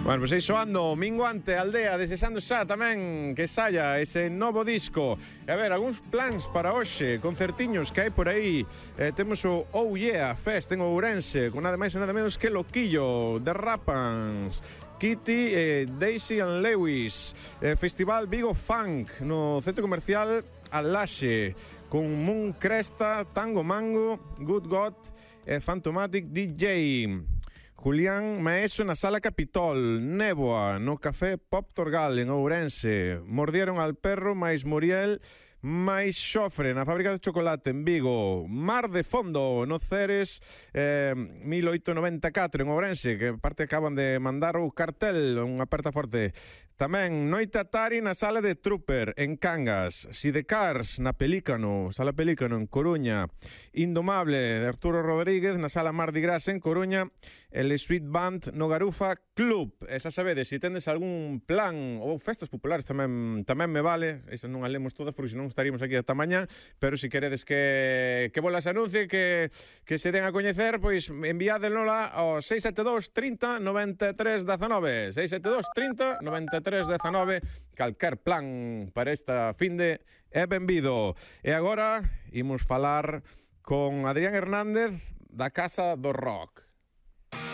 Bueno, pois aí soando Minguante Aldea, desexando xa tamén que saia ese novo disco. E a ver, algúns plans para hoxe, concertiños que hai por aí. Temos o Oh Yeah Fest en Ourense, con nada máis e nada menos que Loquillo, The Rapans, Kitty, Daisy and Lewis, Festival Vigo Funk no Centro Comercial Alaxe, con Moon Cresta, Tango Mango, Good God, Fantomatic DJ, Julián Maeso na Sala Capitol, Néboa no Café Pop Torgal en Ourense, Mordieron al Perro máis Muriel máis Xofre na Fábrica de Chocolate en Vigo, Mar de Fondo no Ceres 1894 en Ourense, que parte acaban de mandar o cartel, unha aperta forte. Tamén Noite Atari na Sala de Trooper en Cangas, Sidecars na Pelícano, Sala Pelícano en Coruña, Indomable de Arturo Rodríguez na Sala Mardi Gras en Coruña, el Sweet Band no Garufa Club. Esa sabedes, se tendes algún plan ou festas populares tamén me vale, esas non as lemos todas porque senón estaríamos aquí ata mañá, pero se queredes que bolas anuncie, que se den a coñecer, pois enviádenola ao 672 30 93 19, 672 30 93 19, calquer plan para esta finde é benvido. E agora imos falar con Adrián Hernández da Casa do Rock.